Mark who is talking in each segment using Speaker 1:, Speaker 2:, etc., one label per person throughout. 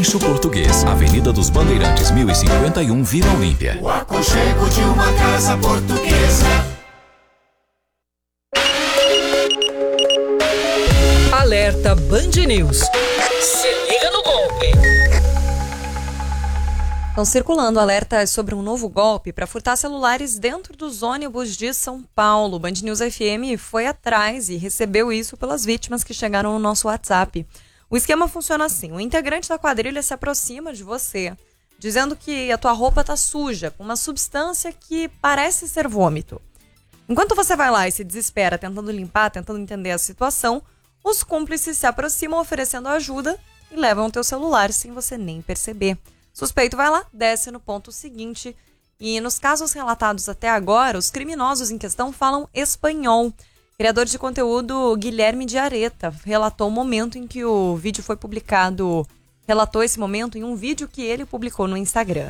Speaker 1: Rancho Português, Avenida dos Bandeirantes, 1051, Vila Olímpia.
Speaker 2: O aconchego de uma casa portuguesa.
Speaker 3: Alerta Band News. Se liga no golpe.
Speaker 4: Estão circulando alertas sobre um novo golpe para furtar celulares dentro dos ônibus de São Paulo. Band News FM foi atrás e recebeu isso pelas vítimas que chegaram no nosso WhatsApp. O esquema funciona assim: o integrante da quadrilha se aproxima de você, dizendo que a tua roupa está suja, com uma substância que parece ser vômito. Enquanto você vai lá e se desespera tentando limpar, tentando entender a situação, os cúmplices se aproximam oferecendo ajuda e levam o teu celular sem você nem perceber. Suspeito vai lá, desce no ponto seguinte e nos casos relatados até agora, os criminosos em questão falam espanhol. Criador de conteúdo Guilherme de Areta relatou o momento em que o vídeo foi publicado, relatou esse momento em um vídeo que ele publicou no Instagram.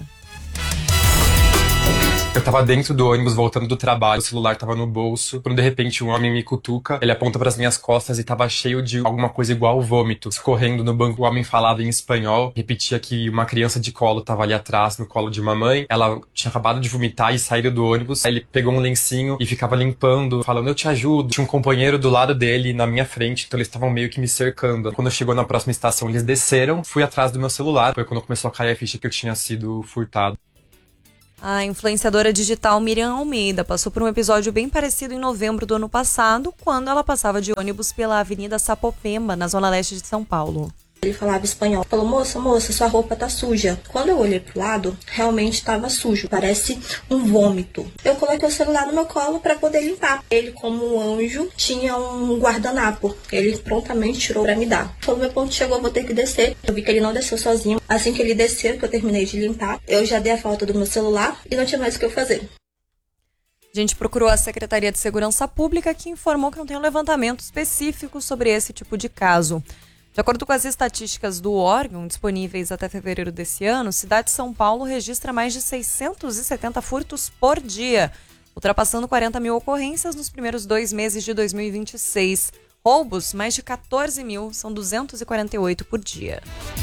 Speaker 5: Eu tava dentro do ônibus voltando do trabalho, o celular tava no bolso, quando de repente um homem me cutuca, ele aponta pras minhas costas e tava cheio de alguma coisa igual vômito. Escorrendo no banco, o homem falava em espanhol, repetia que uma criança de colo tava ali atrás, no colo de uma mãe, ela tinha acabado de vomitar e saído do ônibus, aí ele pegou um lencinho e ficava limpando, falando, eu te ajudo. Tinha um companheiro do lado dele, na minha frente, então eles estavam meio que me cercando. Quando chegou na próxima estação, eles desceram, fui atrás do meu celular, foi quando começou a cair a ficha que eu tinha sido furtado.
Speaker 4: A influenciadora digital Miriam Almeida passou por um episódio bem parecido em novembro do ano passado, quando ela passava de ônibus pela Avenida Sapopemba, na zona leste de São Paulo.
Speaker 6: Ele falava espanhol. Falou, moça, sua roupa tá suja. Quando eu olhei pro lado, realmente estava sujo. Parece um vômito. Eu coloquei o celular no meu colo para poder limpar. Ele, como um anjo, tinha um guardanapo. Ele prontamente tirou para me dar. Quando meu ponto chegou, eu vou ter que descer. Eu vi que ele não desceu sozinho. Assim que ele desceu, que eu terminei de limpar, eu já dei a falta do meu celular e não tinha mais o que eu fazer.
Speaker 4: A gente procurou a Secretaria de Segurança Pública, que informou que não tem um levantamento específico sobre esse tipo de caso. De acordo com as estatísticas do órgão, disponíveis até fevereiro desse ano, a cidade de São Paulo registra mais de 670 furtos por dia, ultrapassando 40 mil ocorrências nos primeiros 2 meses de 2026. Roubos, mais de 14 mil, são 248 por dia.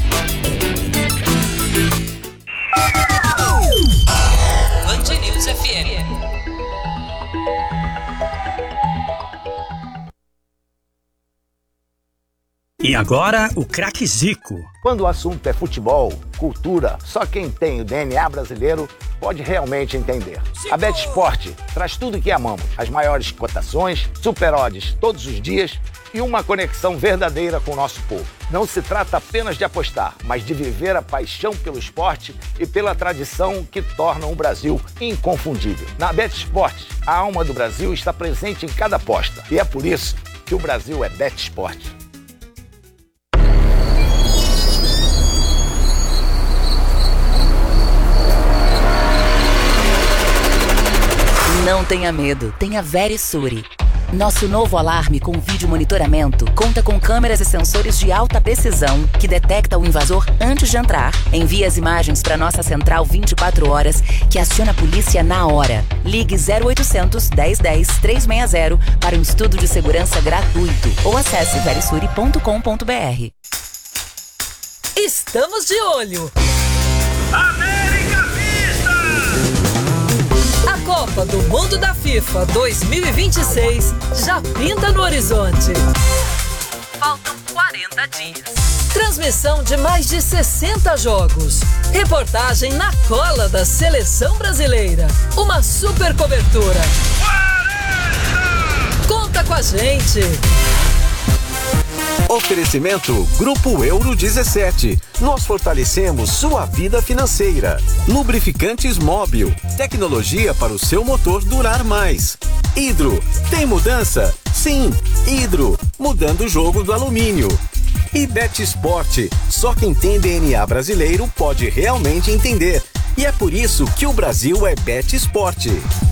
Speaker 3: Band News FM.
Speaker 7: E agora, o craque Zico.
Speaker 8: Quando o assunto é futebol, cultura, só quem tem o DNA brasileiro pode realmente entender. A BetSport traz tudo o que amamos. As maiores cotações, super odds todos os dias e uma conexão verdadeira com o nosso povo. Não se trata apenas de apostar, mas de viver a paixão pelo esporte e pela tradição que tornam o Brasil inconfundível. Na BetSport, a alma do Brasil está presente em cada aposta. E é por isso que o Brasil é BetSport.
Speaker 9: Não tenha medo, tenha Verisure. Nosso novo alarme com vídeo monitoramento conta com câmeras e sensores de alta precisão que detecta o invasor antes de entrar, envia as imagens para nossa central 24 horas, que aciona a polícia na hora. Ligue 0800 1010 360 para um estudo de segurança gratuito ou acesse verisure.com.br.
Speaker 3: Estamos de olho. A Copa do Mundo da FIFA 2026 já pinta no horizonte. Faltam 40 dias. Transmissão de mais de 60 jogos. Reportagem na cola da seleção brasileira. Uma super cobertura. 40! Conta com a gente.
Speaker 10: Oferecimento Grupo Euro 17. Nós fortalecemos sua vida financeira. Lubrificantes Móbil. Tecnologia para o seu motor durar mais. Hidro. Tem mudança? Sim. Hidro. Mudando o jogo do alumínio. E BetSport. Só quem tem DNA brasileiro pode realmente entender. E é por isso que o Brasil é BetSport.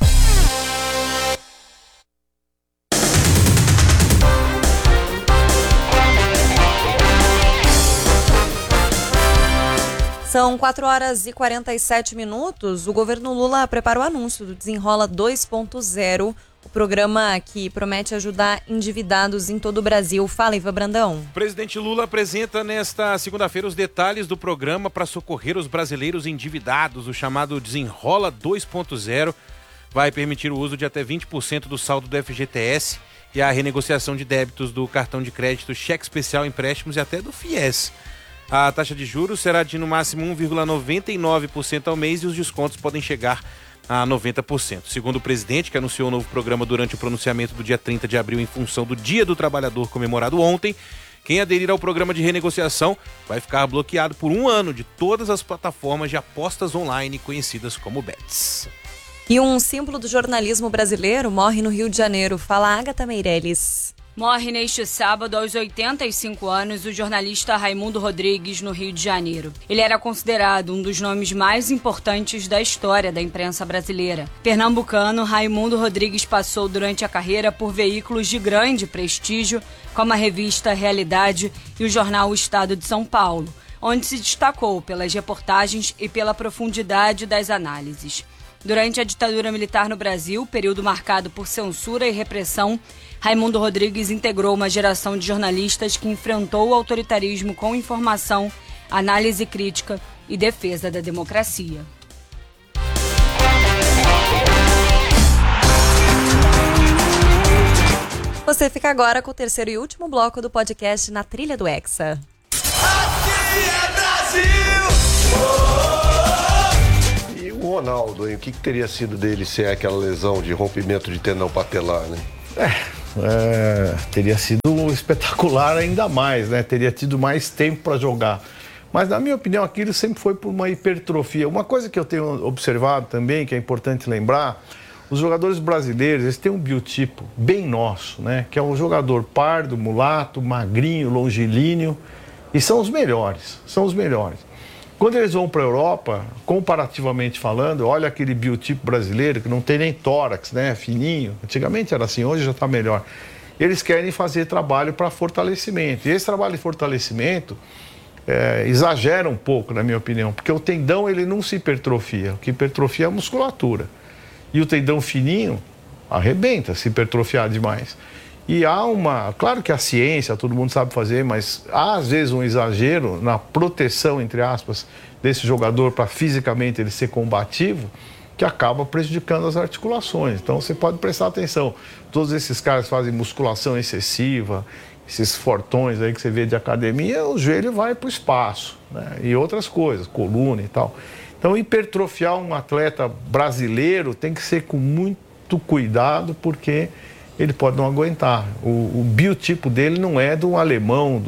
Speaker 4: São 4 horas e 47 minutos. O governo Lula prepara o anúncio do Desenrola 2.0, O programa que promete ajudar endividados em todo o Brasil. Fala, Ivan Brandão.
Speaker 11: O presidente Lula apresenta nesta segunda-feira os detalhes do programa para socorrer os brasileiros endividados. O chamado Desenrola 2.0 vai permitir o uso de até 20% do saldo do FGTS e a renegociação de débitos do cartão de crédito, cheque especial, empréstimos e até do FIES. A taxa de juros será de no máximo 1,99% ao mês e os descontos podem chegar a 90%. Segundo o presidente, que anunciou o novo programa durante o pronunciamento do dia 30 de abril em função do Dia do Trabalhador comemorado ontem, quem aderir ao programa de renegociação vai ficar bloqueado por 1 ano de todas as plataformas de apostas online conhecidas como bets.
Speaker 4: E um símbolo do jornalismo brasileiro morre no Rio de Janeiro. Fala, Agatha Meirelles.
Speaker 12: Morre neste sábado, aos 85 anos, o jornalista Raimundo Rodrigues, no Rio de Janeiro. Ele era considerado um dos nomes mais importantes da história da imprensa brasileira. Pernambucano, Raimundo Rodrigues passou durante a carreira por veículos de grande prestígio, como a revista Realidade e o jornal O Estado de São Paulo, onde se destacou pelas reportagens e pela profundidade das análises. Durante a ditadura militar no Brasil, período marcado por censura e repressão, Raimundo Rodrigues integrou uma geração de jornalistas que enfrentou o autoritarismo com informação, análise crítica e defesa da democracia.
Speaker 4: Você fica agora com o terceiro e último bloco do podcast Na Trilha do Hexa.
Speaker 2: Aqui é Brasil!
Speaker 13: E o Ronaldo, hein? O que teria sido dele sem aquela lesão de rompimento de tendão patelar, né?
Speaker 14: Teria sido espetacular ainda mais, né? Teria tido mais tempo para jogar. Mas, na minha opinião, aquilo sempre foi por uma hipertrofia. Uma coisa que eu tenho observado também, que é importante lembrar, os jogadores brasileiros, eles têm um biotipo bem nosso, né? Que é um jogador pardo, mulato, magrinho, longilíneo, e são os melhores, Quando eles vão para a Europa, comparativamente falando, olha aquele biotipo brasileiro que não tem nem tórax, né? Fininho. Antigamente era assim, hoje já está melhor. Eles querem fazer trabalho para fortalecimento. E esse trabalho de fortalecimento exagera um pouco, na minha opinião, porque o tendão ele não se hipertrofia. O que hipertrofia é a musculatura. E o tendão fininho arrebenta se hipertrofiar demais. E há claro que a ciência, todo mundo sabe fazer, mas há às vezes um exagero na proteção, entre aspas, desse jogador para fisicamente ele ser combativo, que acaba prejudicando as articulações. Então você pode prestar atenção, todos esses caras fazem musculação excessiva, esses fortões aí que você vê de academia, o joelho vai para o espaço, né? E outras coisas, coluna e tal. Então hipertrofiar um atleta brasileiro tem que ser com muito cuidado, porque ele pode não aguentar. O biotipo dele não é de um alemão,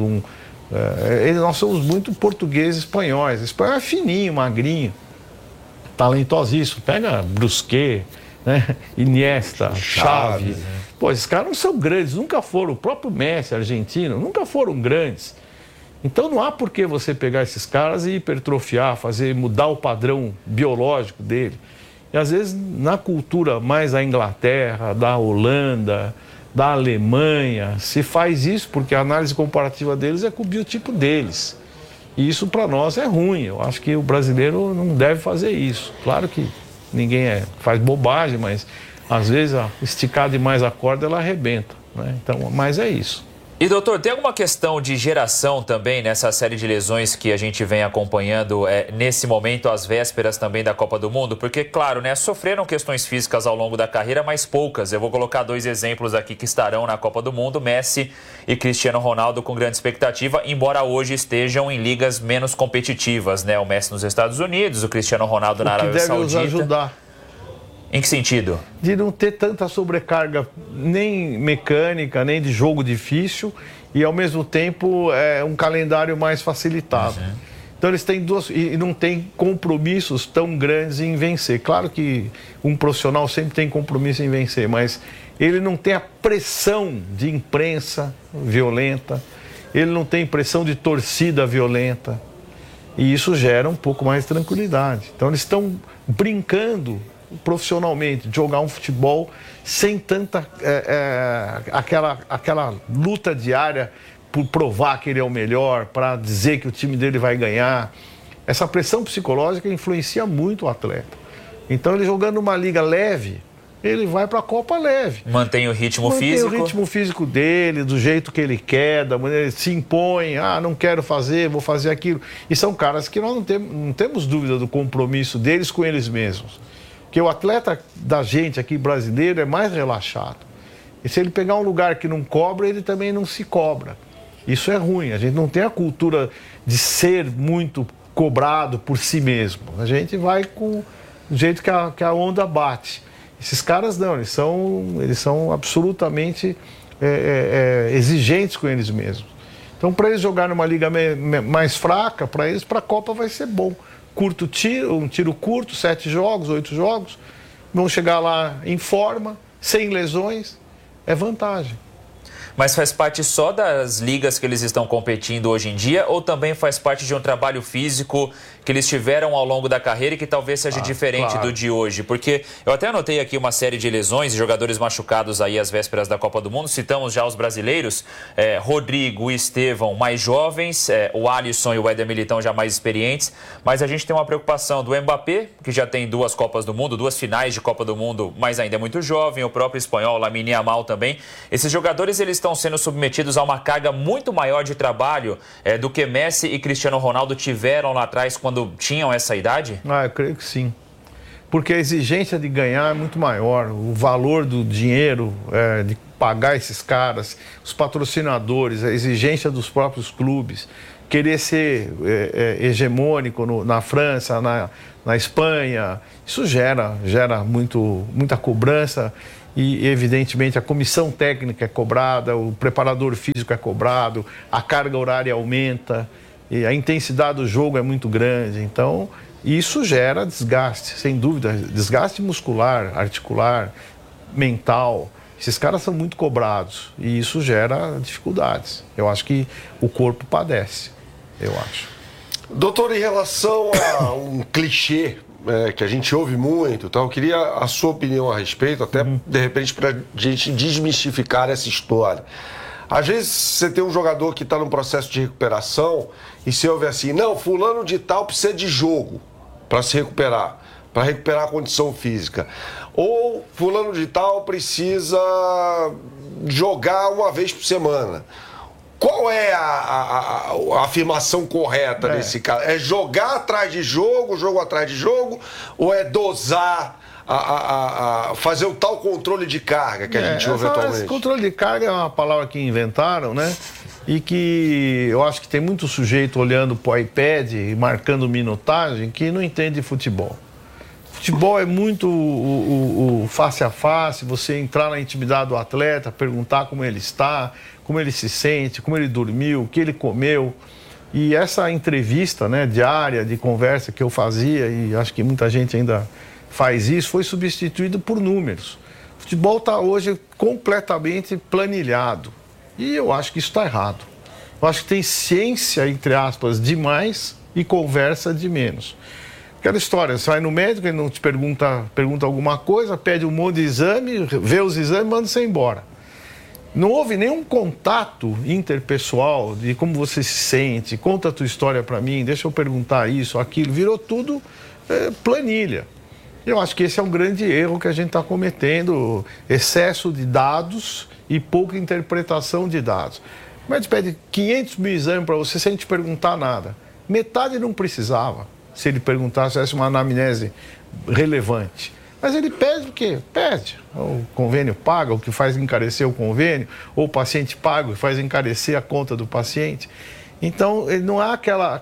Speaker 14: nós somos muito portugueses e espanhóis. O espanhol é fininho, magrinho, talentosíssimo. Pega Brusquet, né? Iniesta, Xavi. Pô, esses caras não são grandes, nunca foram. O próprio Messi, argentino, nunca foram grandes. Então não há por que você pegar esses caras e hipertrofiar, mudar o padrão biológico dele. E às vezes na cultura mais da Inglaterra, da Holanda, da Alemanha, se faz isso porque a análise comparativa deles é com o biotipo deles. E isso para nós é ruim. Eu acho que o brasileiro não deve fazer isso. Claro que ninguém faz bobagem, mas às vezes esticar demais a corda ela arrebenta, né? Então, mas é isso.
Speaker 15: E doutor, tem alguma questão de geração também nessa série de lesões que a gente vem acompanhando nesse momento, às vésperas também da Copa do Mundo? Porque, claro, né, sofreram questões físicas ao longo da carreira, mas poucas. Eu vou colocar 2 exemplos aqui que estarão na Copa do Mundo, Messi e Cristiano Ronaldo, com grande expectativa, embora hoje estejam em ligas menos competitivas, né? O Messi nos Estados Unidos, o Cristiano Ronaldo na Arábia Saudita.
Speaker 14: O que deve nos ajudar.
Speaker 15: Em que sentido? De
Speaker 14: não ter tanta sobrecarga nem mecânica, nem de jogo difícil, e ao mesmo tempo um calendário mais facilitado. Uhum. Então eles têm e não tem compromissos tão grandes em vencer. Claro que um profissional sempre tem compromisso em vencer, mas ele não tem a pressão de imprensa violenta, ele não tem pressão de torcida violenta, e isso gera um pouco mais de tranquilidade. Então eles estão brincando profissionalmente, de jogar um futebol sem tanta aquela luta diária por provar que ele é o melhor, para dizer que o time dele vai ganhar. Essa pressão psicológica influencia muito o atleta. Então ele jogando uma liga leve, ele vai para a Copa leve.
Speaker 15: Mantém o ritmo físico.
Speaker 14: Mantém o ritmo físico dele, do jeito que ele quer, da maneira ele se impõe. Não quero fazer, vou fazer aquilo. E são caras que nós não temos dúvida do compromisso deles com eles mesmos. Porque o atleta da gente aqui brasileiro é mais relaxado. E se ele pegar um lugar que não cobra, ele também não se cobra. Isso é ruim. A gente não tem a cultura de ser muito cobrado por si mesmo. A gente vai com o jeito que a onda bate. Esses caras não, eles são absolutamente exigentes com eles mesmos. Então, para eles jogarem numa liga mais fraca, para eles, para a Copa vai ser bom. Curto tiro, um tiro curto, 7 jogos, 8 jogos, vão chegar lá em forma, sem lesões, é vantagem.
Speaker 15: Mas faz parte só das ligas que eles estão competindo hoje em dia ou também faz parte de um trabalho físico que eles tiveram ao longo da carreira e que talvez seja diferente do de hoje? Porque eu até anotei aqui uma série de lesões e jogadores machucados aí às vésperas da Copa do Mundo. Citamos já os brasileiros, Rodrigo e Estevão mais jovens, o Alisson e o Éder Militão já mais experientes. Mas a gente tem uma preocupação do Mbappé, que já tem 2 Copas do Mundo, 2 finais de Copa do Mundo, mas ainda é muito jovem. O próprio espanhol, Lamine Yamal também. Esses jogadores, eles estão sendo submetidos a uma carga muito maior de trabalho do que Messi e Cristiano Ronaldo tiveram lá atrás quando tinham essa idade?
Speaker 14: Eu creio que sim. Porque a exigência de ganhar é muito maior. O valor do dinheiro, de pagar esses caras, os patrocinadores, a exigência dos próprios clubes, querer ser hegemônico na França, na Espanha, isso gera muita cobrança. E, evidentemente, a comissão técnica é cobrada, o preparador físico é cobrado, a carga horária aumenta, e a intensidade do jogo é muito grande. Então, isso gera desgaste, sem dúvida, desgaste muscular, articular, mental. Esses caras são muito cobrados e isso gera dificuldades. Eu acho que o corpo padece, eu acho.
Speaker 13: Doutor, em relação a um clichê que a gente ouve muito, então eu queria a sua opinião a respeito, até de repente para a gente desmistificar essa história. Às vezes você tem um jogador que está num processo de recuperação e você ouve assim, não, fulano de tal precisa de jogo para se recuperar, para recuperar a condição física. Ou fulano de tal precisa jogar uma vez por semana. Qual é a afirmação correta nesse caso? É jogar atrás de jogo, jogo atrás de jogo, ou é dosar, fazer o tal controle de carga que a gente ouve atualmente? Esse
Speaker 14: controle de carga é uma palavra que inventaram, né? E que eu acho que tem muito sujeito olhando para o iPad e marcando minutagem que não entende futebol. Futebol é muito o face a face, você entrar na intimidade do atleta, perguntar como ele está, como ele se sente, como ele dormiu, o que ele comeu. E essa entrevista, né, diária, de conversa que eu fazia, e acho que muita gente ainda faz isso, foi substituído por números. O futebol está hoje completamente planilhado. E eu acho que isso está errado. Eu acho que tem ciência, entre aspas, demais e conversa de menos. Aquela história, você vai no médico, ele não te pergunta alguma coisa, pede um monte de exame, vê os exames e manda você embora. Não houve nenhum contato interpessoal de como você se sente, conta a tua história para mim, deixa eu perguntar isso, aquilo, virou tudo planilha. Eu acho que esse é um grande erro que a gente está cometendo, excesso de dados e pouca interpretação de dados. O médico pede 500 mil exames para você sem te perguntar nada. Metade não precisava, se ele perguntasse, tivesse uma anamnese relevante. Mas ele pede o quê? Pede. O convênio paga, o que faz encarecer o convênio, ou o paciente paga, o que faz encarecer a conta do paciente. Então, não há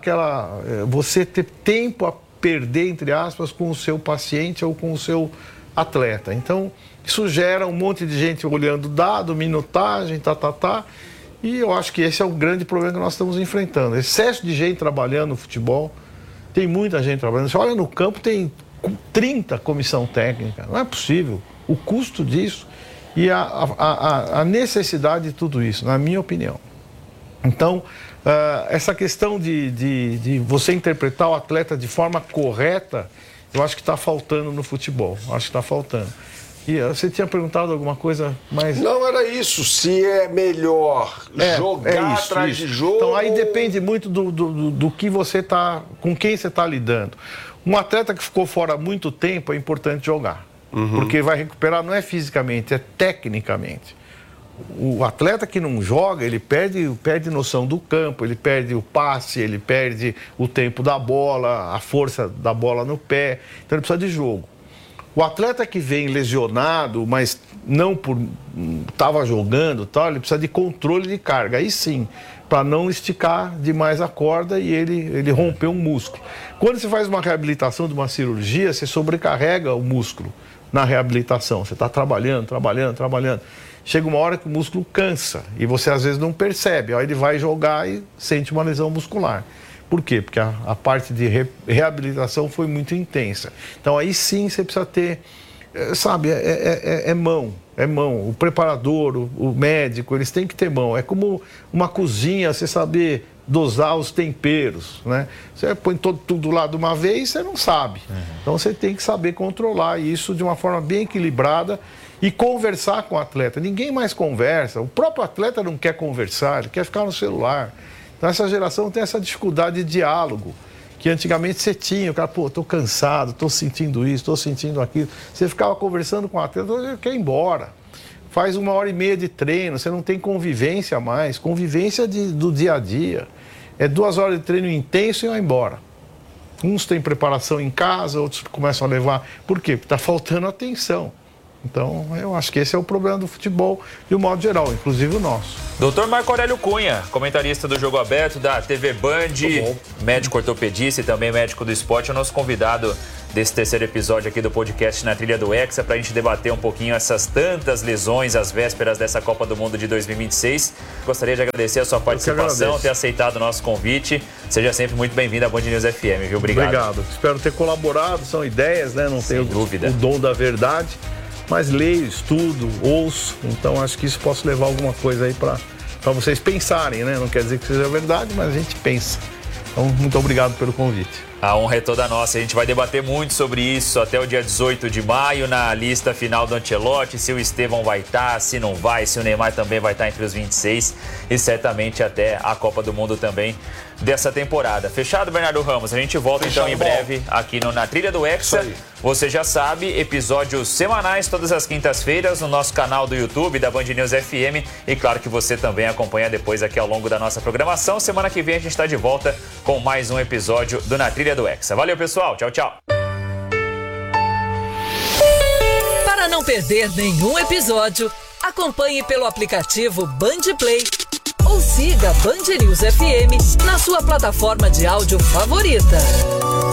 Speaker 14: você ter tempo a perder, entre aspas, com o seu paciente ou com o seu atleta. Então, isso gera um monte de gente olhando dado, minutagem, e eu acho que esse é o grande problema que nós estamos enfrentando. Excesso de gente trabalhando no futebol, tem muita gente trabalhando. Você olha no campo, tem 30 comissão técnica, não é possível. O custo disso e a necessidade de tudo isso, na minha opinião. Então, essa questão de você interpretar o atleta de forma correta, eu acho que está faltando no futebol. Acho que está faltando. E você tinha perguntado alguma coisa mais...
Speaker 13: Não, era isso. Se é melhor jogar atrás de jogo...
Speaker 14: Então, aí depende muito do que você está... Com quem você está lidando. Um atleta que ficou fora há muito tempo, é importante jogar. Porque vai recuperar não é fisicamente, é tecnicamente. O atleta que não joga, ele perde noção do campo, ele perde o passe, ele perde o tempo da bola, a força da bola no pé. Então ele precisa de jogo. O atleta que vem lesionado, mas não estava jogando, tal, ele precisa de controle de carga. Aí sim, para não esticar demais a corda e ele romper um músculo. Quando você faz uma reabilitação de uma cirurgia, você sobrecarrega o músculo na reabilitação. Você está trabalhando. Chega uma hora que o músculo cansa e você às vezes não percebe. Aí ele vai jogar e sente uma lesão muscular. Por quê? Porque a parte de reabilitação foi muito intensa. Então aí sim você precisa ter, sabe, é mão. O preparador, o médico, eles têm que ter mão. É como uma cozinha, você saber dosar os temperos, né? Você põe tudo lá de uma vez, você não sabe. Então você tem que saber controlar isso de uma forma bem equilibrada e conversar com o atleta. Ninguém mais conversa. O próprio atleta não quer conversar, ele quer ficar no celular. Então essa geração tem essa dificuldade de diálogo, que antigamente você tinha. O cara, tô cansado, tô sentindo isso, tô sentindo aquilo. Você ficava conversando com o atleta, ele quer ir embora. Faz 1h30 de treino, você não tem convivência mais. Convivência do dia a dia. É 2 horas de treino intenso e vai embora. Uns têm preparação em casa, outros começam a levar. Por quê? Porque está faltando atenção. Então, eu acho que esse é o problema do futebol, de um modo geral, inclusive o nosso.
Speaker 15: Doutor Marco Aurélio Cunha, comentarista do Jogo Aberto, da TV Band, médico ortopedista e também médico do esporte, é o nosso convidado desse terceiro episódio aqui do podcast Na Trilha do Hexa, para a gente debater um pouquinho essas tantas lesões às vésperas dessa Copa do Mundo de 2026. Gostaria de agradecer a sua participação, ter aceitado o nosso convite. Seja sempre muito bem-vindo à Band News FM, viu? Obrigado.
Speaker 14: Espero ter colaborado, são ideias, né? Não tenho
Speaker 15: dúvida.
Speaker 14: O dom da verdade. Mas leio, estudo, ouço, então acho que isso posso levar alguma coisa aí para vocês pensarem, né? Não quer dizer que seja verdade, mas a gente pensa. Então, muito obrigado pelo convite.
Speaker 15: A honra é toda nossa. A gente vai debater muito sobre isso até o dia 18 de maio, na lista final do Ancelotti, se o Estevão vai estar, se não vai, se o Neymar também vai estar entre os 26 e certamente até a Copa do Mundo também dessa temporada. Fechado, Bernardo Ramos? A gente volta então em breve aqui no Na Trilha do Hexa. Você já sabe, episódios semanais todas as quintas-feiras no nosso canal do YouTube da Band News FM e claro que você também acompanha depois aqui ao longo da nossa programação. Semana que vem a gente está de volta com mais um episódio do Na Trilha do Hexa. Valeu, pessoal. Tchau, tchau.
Speaker 3: Para não perder nenhum episódio, acompanhe pelo aplicativo Band Play ou siga Band News FM na sua plataforma de áudio favorita.